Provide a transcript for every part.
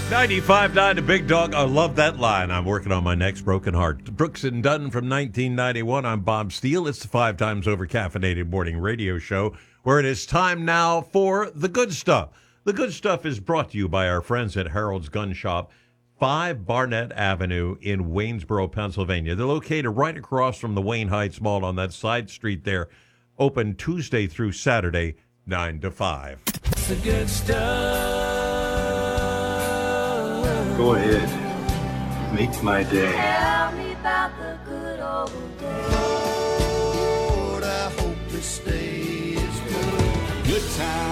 95.9 The Big Dog. I love that line. I'm working on my next broken heart. Brooks and Dunn from 1991. I'm Bob Steele. It's the 5 times over caffeinated morning radio show where it is time now for The Good Stuff. The Good Stuff is brought to you by our friends at Harold's Gun Shop, 5 Barnett Avenue in Waynesboro, Pennsylvania. They're located right across from the Wayne Heights Mall on that side street there. Open Tuesday through Saturday, 9 to 5. The good stuff. Go ahead. Make my day. Tell me about the good old days. Lord, I hope this stays good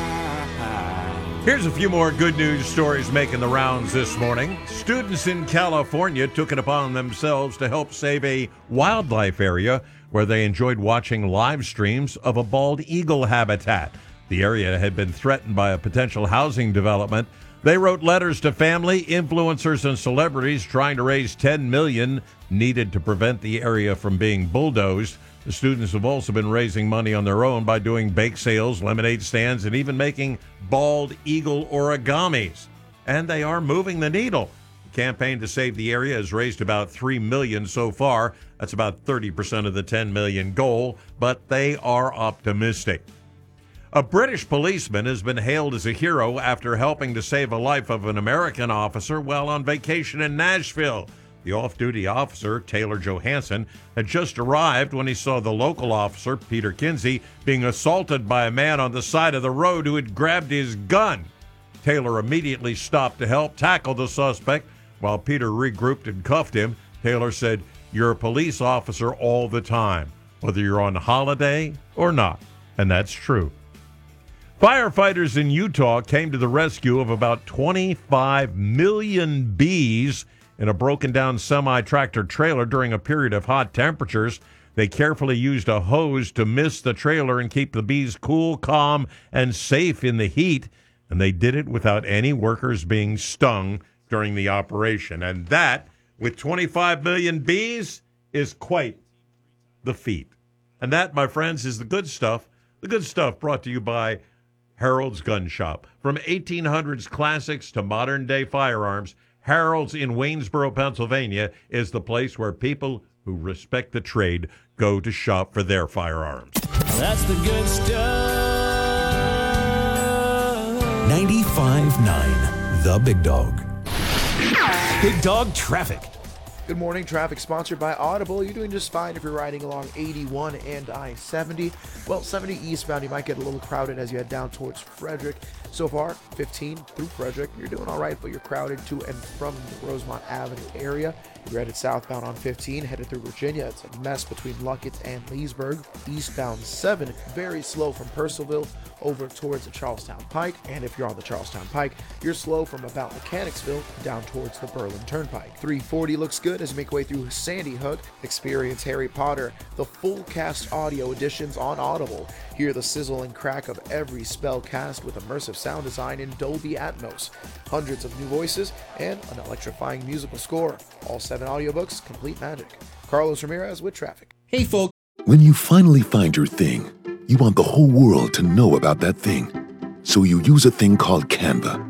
time. Here's a few more good news stories making the rounds this morning. Students in California took it upon themselves to help save a wildlife area where they enjoyed watching live streams of a bald eagle habitat. The area had been threatened by a potential housing development. They wrote letters to family, influencers, and celebrities trying to raise $10 million needed to prevent the area from being bulldozed. The students have also been raising money on their own by doing bake sales, lemonade stands, and even making bald eagle origamis. And they are moving the needle. The campaign to save the area has raised about $3 million so far. That's about 30% of the $10 million goal, but they are optimistic. A British policeman has been hailed as a hero after helping to save a life of an American officer while on vacation in Nashville. The off-duty officer, Taylor Johansson, had just arrived when he saw the local officer, Peter Kinsey, being assaulted by a man on the side of the road who had grabbed his gun. Taylor immediately stopped to help tackle the suspect. While Peter regrouped and cuffed him, Taylor said, "You're a police officer all the time, whether you're on holiday or not." And that's true. Firefighters in Utah came to the rescue of about 25 million bees in a broken-down semi-tractor trailer during a period of hot temperatures. They carefully used a hose to mist the trailer and keep the bees cool, calm, and safe in the heat, and they did it without any workers being stung during the operation. And that, with 25 million bees, is quite the feat. And that, my friends, is the good stuff. The good stuff brought to you by Harold's Gun Shop. From 1800s classics to modern-day firearms, Harold's in Waynesboro, Pennsylvania, is the place where people who respect the trade go to shop for their firearms. That's the good stuff. 95.9 The Big Dog. Big Dog Traffic. Good morning. Traffic sponsored by Audible. You're doing just fine if you're riding along 81 and I-70. Well, 70 eastbound, you might get a little crowded as you head down towards Frederick. So far, 15 through Frederick, you're doing all right, but you're crowded to and from the Rosemont Avenue area. You're headed southbound on 15, headed through Virginia. It's a mess between Luckett and Leesburg. Eastbound 7, very slow from Purcellville over towards the Charlestown Pike. And if you're on the Charlestown Pike, you're slow from about Mechanicsville down towards the Berlin Turnpike. 340 looks good as you make your way through Sandy Hook. Experience Harry Potter, the full cast audio editions on Audible. Hear the sizzle and crack of every spell cast with immersive sound design in Dolby Atmos. Hundreds of new voices and an electrifying musical score. All 7 audiobooks, complete magic. Carlos Ramirez with Traffic. Hey, folks. When you finally find your thing, you want the whole world to know about that thing. So you use a thing called Canva.